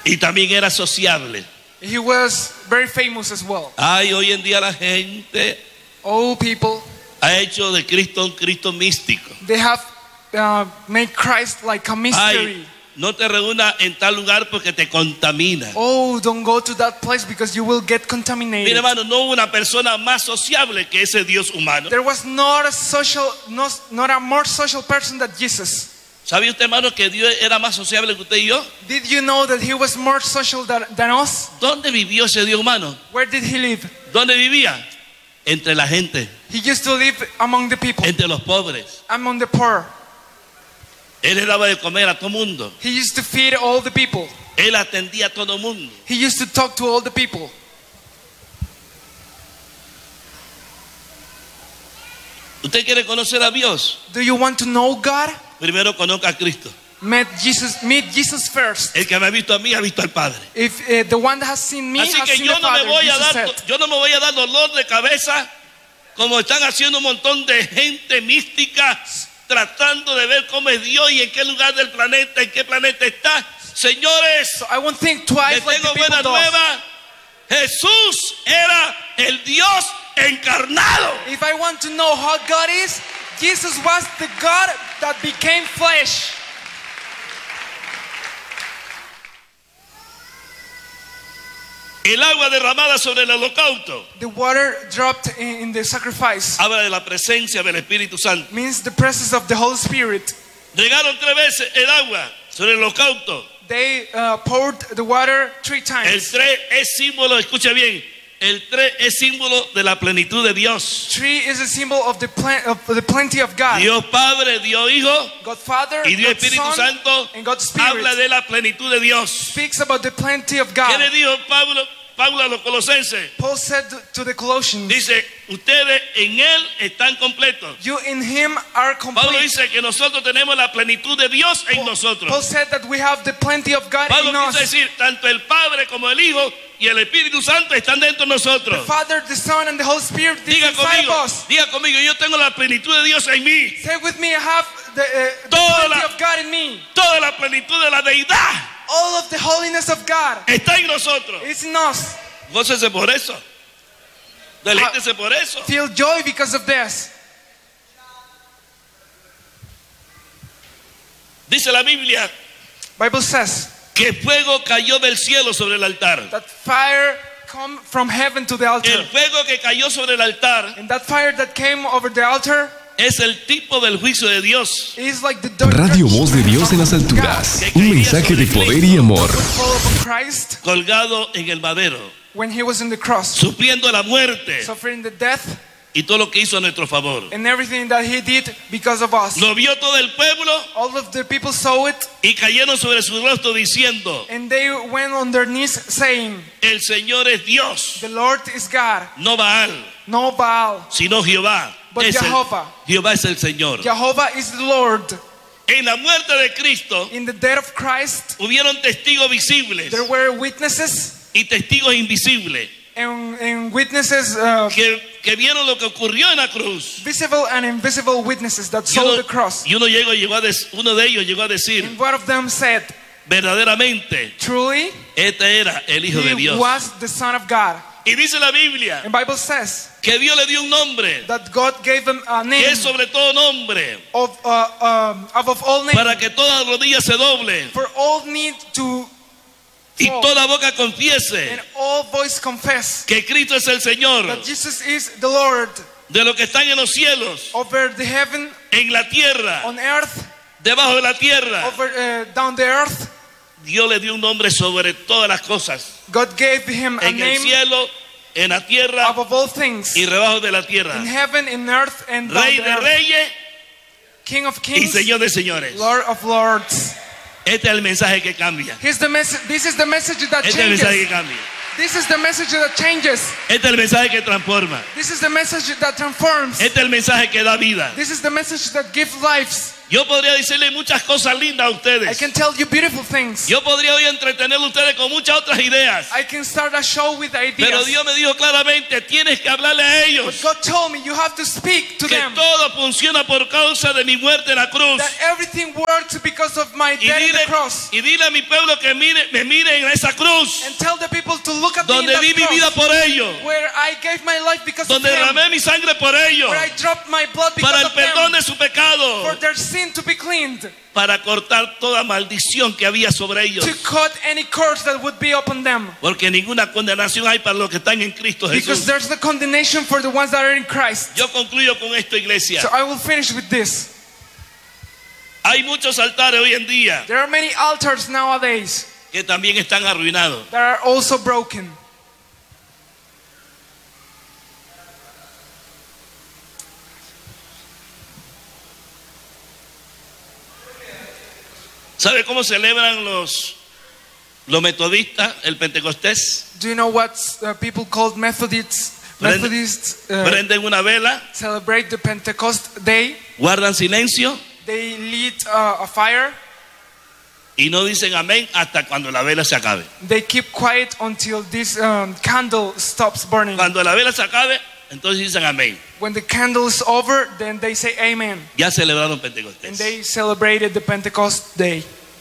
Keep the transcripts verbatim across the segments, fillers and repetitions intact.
Y también era sociable. He was very famous as well. Ay, hoy en día la gente All people, ha hecho de Cristo un Cristo místico. they have uh, made Christ like a mystery. Ay, no te reúnas en tal lugar porque te contamina. Oh, don't go to that place because you will get Mira, contaminated. hermano, no hubo una persona más sociable que ese Dios humano. There was not a social, not, not a more social person than Jesus. ¿Sabía usted, hermano, que Dios era más sociable que usted y yo? Did you know that he was more social than, than us? ¿Dónde vivió ese Dios humano? Where did he live? ¿Dónde vivía? Entre la gente, He used to live among the people, entre los pobres. among the poor. Él le daba de comer a todo mundo. He used to feed all the people. Él atendía a todo mundo. He used to talk to all the people. ¿Usted quiere conocer a Dios? Do you want to know God? Primero conozca a Cristo. Meet Jesus, meet Jesus first. El que me ha visto a mí ha visto al Padre. If uh, the one that has seen me Así has que seen yo the no me Father, voy a Jesus dar, said. yo no me voy a dar dolor de cabeza como están haciendo un montón de gente mística tratando de ver cómo es Dios y en qué lugar del planeta, en qué planeta está. Señores, So I won't think les twice like the tengo people buena do. nueva. Jesús era el Dios encarnado. If I want to know how God is, Jesus was the God that became flesh. El agua derramada sobre el holocausto The water dropped in, in the sacrifice habla de la presencia del Espíritu Santo. means the presence of the Holy Spirit. Regaron tres veces el agua sobre el holocausto. They uh, poured the water three El times. tres es símbolo, escucha bien, el tres es símbolo de la plenitud de Dios. Three is a symbol of the, plen- of the plenty of God. Dios Padre, Dios Hijo God Father, y Dios God Espíritu Son, Santo and God Spirit habla de la plenitud de Dios. speaks about the plenty of ¿Qué God. le dijo Pablo, Pablo a los colosenses? Paul said to the Colossians, Dice, ustedes en Él están completos. you in him are Pablo complete. dice que nosotros tenemos la plenitud de Dios en Paul nosotros. said that we have the plenty of God Pablo in quiso us. decir, tanto el Padre como el Hijo y el Espíritu Santo están dentro de The nosotros. Father, the Son, and the Holy Spirit is Diga inside conmigo, of us. diga conmigo, yo tengo la plenitud de Dios en mí. Say with me, I have the, uh, the Toda plenty la- of God in me. Toda la plenitud de la deidad All of the holiness of God está en nosotros. is in us. Gócese por eso. Deleítese por eso. Feel joy because of this. Dice la Biblia Bible says que fuego cayó del cielo sobre el altar. that fire come from heaven to the altar. El fuego que cayó sobre el altar And that fire that came over the altar es el tipo del juicio de Dios. is like the Radio Voz de Dios en las alturas. Un mensaje de poder y amor. fall upon Christ Colgado en el madero, when he was in the cross, sufriendo la muerte suffering the death y todo lo que hizo a nuestro favor. and everything that he did because of us. Lo vio todo el pueblo All of the people saw it y cayeron sobre su rostro diciendo, and they went on their knees saying, el Señor es Dios, the Lord is God, no Baal, no Baal, sino Jehová. but Es el- Jehovah. Jehová es el Señor. Jehovah is the Lord. En la muerte de Cristo In the death of Christ, hubieron testigos visibles there were witnesses y testigos invisibles and, and witnesses, uh, que, que vieron lo que ocurrió en la cruz. visible and invisible witnesses that Y saw uno, the cross. y uno, llegó, llegó a dec- uno de ellos llegó a decir, And one of them said, verdaderamente, truly, este era el Hijo de he Dios. was the Son of God. Y dice la Biblia And Bible says que Dios le dio un nombre that God gave him a que name es sobre todo nombre, of, uh, um, above all names, para que toda rodilla se doble for all need to y fall, toda boca confiese and all voice confess que Cristo es el Señor that Jesus is the Lord de los que están en los cielos, over the heaven, en la tierra, on earth, debajo de la tierra. over uh, down the earth. Dios le dio un nombre sobre todas las cosas, God gave him a en el name cielo, en la tierra above all things, y debajo de la tierra. in heaven, in earth, and down Rey the de earth. reyes King of y kings, Señor de señores. Lord of lords. Este es el mensaje que cambia. Here's the message. This is the message that Este es el mensaje que changes. cambia. This is the message that changes. Este es el mensaje que transforma. This is the message that transforms. Este es el mensaje que da vida. This is the message that gives lives. Yo podría decirle muchas cosas lindas a I ustedes. can tell you beautiful things. Yo podría hoy entretener a ustedes con muchas otras ideas. I can start a show with Pero ideas. Dios me dijo claramente, tienes que hablarle a But ellos God told me you have to speak to que them. todo funciona por causa de mi muerte en la cruz. That everything works hurts because of my Y death in dile, the cross. y dile a mi pueblo que mire, me miren en esa cruz And tell the people to look at me in donde that di mi vida cross, por ellos, where I gave my life because donde of them, derramé mi sangre por ellos, where I dropped my blood because para el of them, perdón de su pecado, for their sin to be cleaned, para cortar toda maldición que había sobre ellos. to cut any curse that would be upon them. Porque ninguna condenación hay para los que están en Cristo Because Jesús. there's no condemnation for the ones that are in Christ. Yo concluyo con esto, iglesia. So I will finish with this. Hay muchos altares hoy en día There are many altars nowadays que también están arruinados. that are also broken. ¿Sabe cómo celebran los, los metodistas el Pentecostés? Do you know what uh, people called Methodists, Prende- Methodists uh, Prenden una vela, celebrate the Pentecost day? guardan silencio They lit uh, a fire. y no dicen amén hasta cuando la vela se acabe. They keep quiet until this um, candle stops burning. Cuando la vela se acabe, entonces dicen amén. When the candle is over, then they say amen. Ya celebraron And Pentecostés. they celebrated the Pentecost day.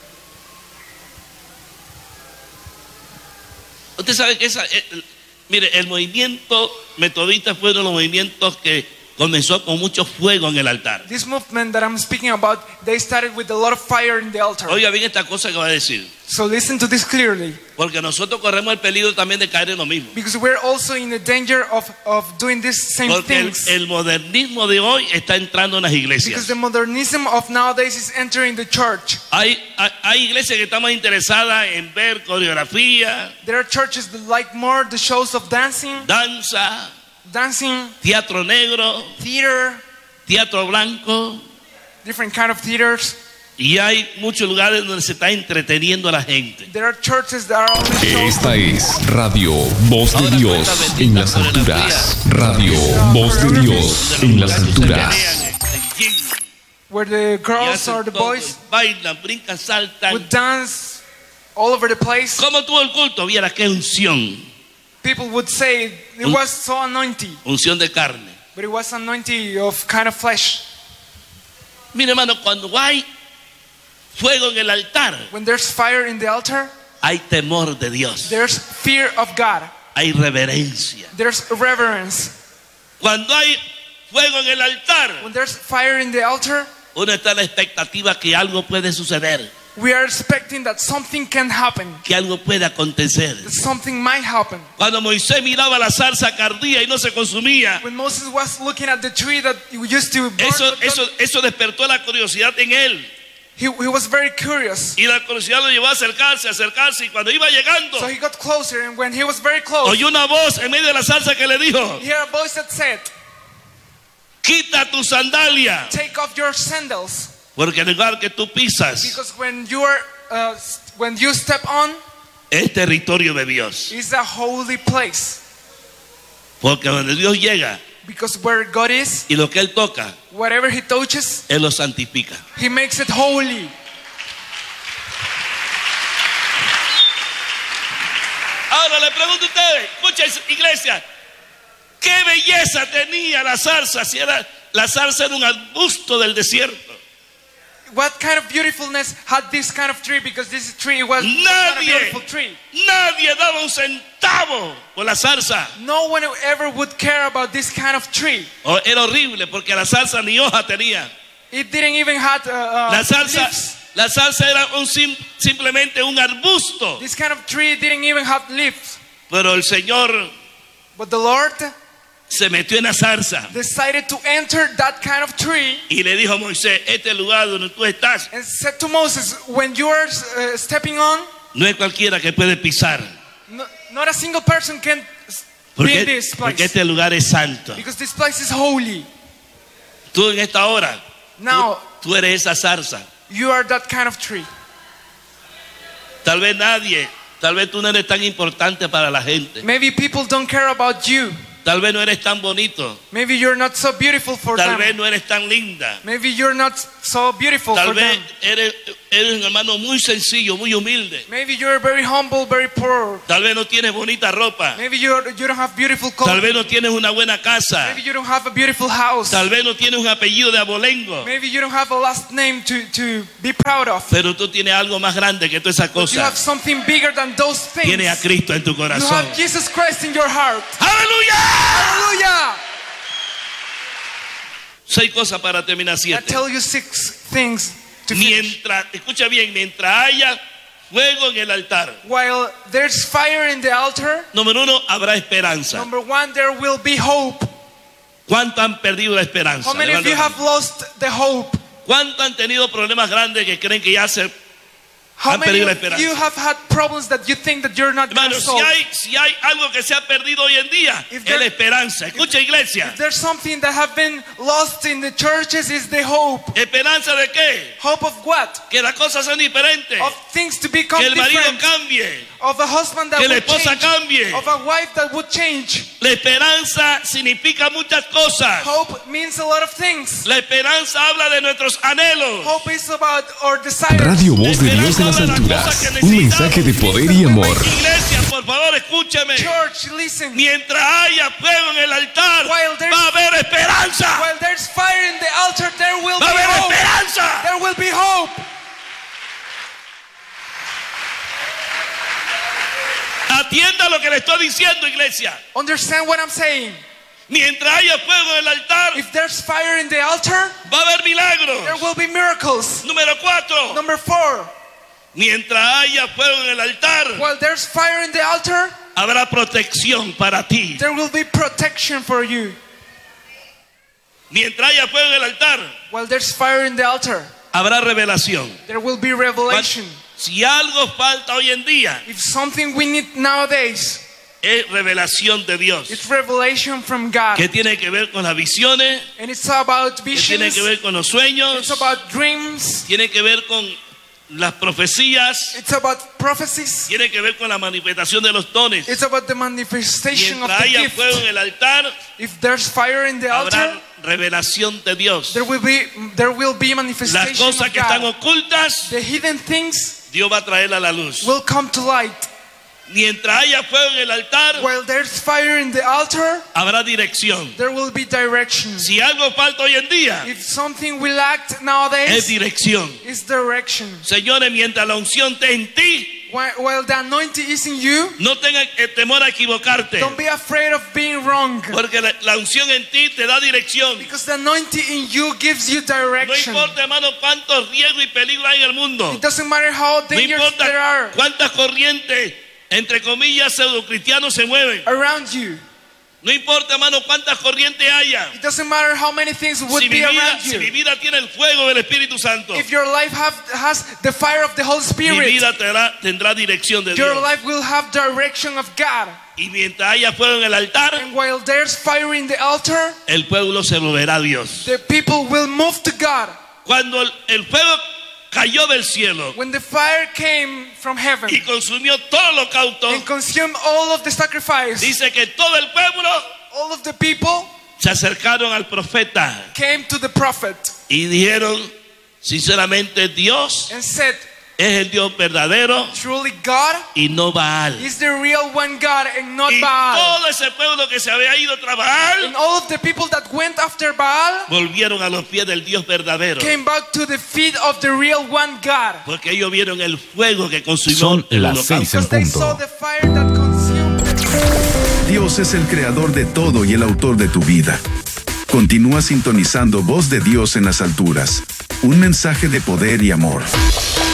Usted sabe que esa, eh, mire, el movimiento metodista fue uno de los movimientos que comenzó con mucho fuego en el altar. This movement that I'm speaking about, they started with a lot of fire in the altar. Oiga bien esta cosa que va a decir, So listen to this clearly, porque nosotros corremos el peligro también de caer en lo mismo. because we're also in the danger of, of doing these same Porque el, things. el modernismo de hoy está entrando en las Because iglesias. the modernism of nowadays is entering the church. Hay, hay, hay iglesias que están más interesadas en ver coreografía, There are churches that like more the shows of dancing, danza, dancing, teatro negro, theater, teatro blanco, different kind of theaters. y hay muchos lugares donde se está entreteniendo a la gente. There are churches that are only shows. Esta es Radio Voz de Ahora Dios cuenta bendita en las por el alturas. día. Radio Voz de Dios Donde en los las muchachos se alturas. pelean en- en yin, Where the y girls hacen or the todo, boys y bailan, brincan, saltan. would dance all over the place. ¿Cómo tuvo el culto? Viera qué unción, People would say it was so anointing, unción de carne. but it was anointing of kind of flesh. Mire, hermano, cuando hay fuego en el altar, When there's fire in the altar, hay temor de Dios, there's fear of God. hay reverencia. There's reverence. Cuando hay fuego en el altar, When there's fire in the altar, uno está en la expectativa que algo puede suceder, we are expecting that something can happen, que algo puede acontecer. that something might happen. Cuando Moisés miraba la zarza que ardía y no se consumía, When Moses was looking at the tree that used to burn, eso, but eso, not- eso despertó la curiosidad en él. he, he was very curious. Y la curiosidad lo llevó a acercarse, a acercarse. Y cuando iba llegando, So he got closer, and when he was very close, oyó una voz en medio de la salsa que le dijo: he heard a voice that said, quita tu sandalia, take off your sandals, porque el lugar que tú pisas because when you are uh, s- when you step on es territorio de Dios. is a holy place, Porque donde Dios llega because where God is, y lo que Él toca, whatever he touches, Él lo santifica. he makes it holy. Ahora le pregunto a ustedes, escuchen, iglesia, ¿qué belleza tenía la zarza? Si era, la zarza era un arbusto del desierto. What kind of beautifulness had this kind of tree? Because this tree was not a Nadie, beautiful tree. nadie daba un centavo por la zarza. No one ever would care about this kind of tree. Oh, era horrible porque la zarza ni hoja tenía. It didn't even have uh, uh, La zarza, leaves. la zarza era un sim- simplemente un arbusto. This kind of tree didn't even have leaves. Pero el Señor But the Lord se metió en la zarza decided to enter that kind of tree y le dijo a Moisés: este lugar donde tú estás and said to Moses, when you are uh, stepping on, no es cualquiera que puede pisar, no, not a single person can s- be in porque, this porque place. este lugar es santo. Because this place is holy. Tú en esta hora, Now, tú, tú eres esa zarza. you are that kind of tree. Tal vez nadie, tal vez tú no eres tan importante para la gente. Maybe people don't care about you. Tal vez no eres tan bonito. Maybe you're not so beautiful for Tal vez them. no eres tan linda. Maybe you're not so beautiful Tal for vez them. eres eres un hermano muy sencillo, muy humilde. Maybe you're very humble, very poor. Tal vez no tienes bonita ropa. Maybe you're, you don't have beautiful clothes. Tal vez no tienes una buena casa. Maybe you don't have a beautiful house. Tal vez no tienes un apellido de abolengo. Maybe you don't have a last name to, to be proud of. Pero tú tienes algo más grande que toda esa But you have cosa. something bigger than those things. Tienes a Cristo en tu You corazón. have Jesus Christ in your heart. ¡Aleluya! Hallelujah! Seis cosas para terminar. I Siete. tell you six things to finish. Mientras, escucha bien, mientras haya fuego en el altar, While there's fire in the altar, número uno, habrá esperanza. number one, there will be hope. ¿Cuántos han perdido la esperanza? How many of Levanta you la have mano. lost the hope? ¿Cuántos han tenido problemas grandes que creen que ya se... How Han many perdido la of esperanza. you have had problems that you think that you're not going Hermano, to si solve? hay, si hay algo que se ha perdido hoy en día, If es there- la esperanza. Escucha, iglesia. If there's something that have been lost in the churches, is the hope. ¿Esperanza de qué? Hope of what? Que las cosas sean diferentes. Of things to become Que el marido different. cambie. Of a husband that Que la would esposa change. cambie. Of a wife that would change. La esperanza significa muchas cosas. Hope means a lot of things. La esperanza habla de nuestros anhelos. Hope is about our desires. Radio Voz de Dios en las alturas. Un mensaje de poder y amor. Iglesia, por favor, escúcheme. Church, listen. Mientras haya fuego en el altar, While there's- va a haber esperanza. While there's fire in the altar, there will Va be a haber hope. esperanza. There will be hope. Atienda lo que le estoy diciendo, iglesia. Understand what I'm saying? Mientras haya fuego en el altar, If there's fire in the altar, va a haber there milagros. will be miracles. Número cuatro. Number four, Mientras haya fuego en el altar, while there's fire in the altar, habrá protección para ti. there will be protection for you. Mientras haya fuego en el altar, While there's fire in the altar, habrá revelación. there will be revelation. Si algo falta hoy en día, If something we need nowadays, es revelación de Dios. it's revelation from God. Que tiene que ver con las visiones, And it's about que tiene visions, que ver con los sueños, it's about dreams, tiene que ver con las profecías, it's about prophecies, tiene que ver con la manifestación de los dones. it's about the manifestation of Mientras the haya gift. fuego en el altar, If there's fire in the altar, habrá revelación de Dios. there will be there will be Las manifestation cosas of que están God. ocultas, The hidden things Dios va a traerla a la luz. will come to light. Mientras haya fuego en el altar, While there's fire in the altar, habrá dirección. there will be direction. Si algo falta hoy en día, If something we lacked es nowadays, dirección. it's direction. Señores, mientras la unción esté en ti, While, while the anointing is in you, no tengas eh, temor a equivocarte. don't be afraid of being wrong. Porque la, la unción en ti te da dirección. Because the anointing in you gives you No direction. importa, hermano, cuántos riesgos y peligros hay en el mundo. It doesn't matter how No dangerous there importa are cuántas corrientes, entre comillas, pseudocristianos se mueven. around you. No importa, hermano, cuántas corrientes haya. It doesn't matter how many things would Si mi, be vida, around si mi you. vida tiene el fuego del Espíritu Santo, If your life have, has the fire of the Holy mi Spirit, vida tendrá, tendrá dirección de your Dios. life will have direction of God. Y mientras haya fuego en el altar, And while there's fire in the altar, el pueblo se volverá a Dios. the people will move to God. Cuando el, el fuego cayó del cielo When the fire came from heaven y consumió todo el holocausto, and consumed all of the sacrifice, dice que todo el pueblo all of the people se acercaron al profeta came to the prophet y dijeron, sinceramente, Dios and said, es el Dios verdadero truly God y no Baal. is the real one God and not Y Baal. todo ese pueblo que se había ido tras Baal And all of the people that went after Baal volvieron a los pies del Dios verdadero, came back to the feet of the real one God. porque ellos vieron el fuego que consumió Son el las seis en holocausto. Because they punto. saw the fire that consumed the Dios es el creador de todo y el autor de tu vida. Continúa sintonizando Voz de Dios en las alturas. Un mensaje de poder y amor.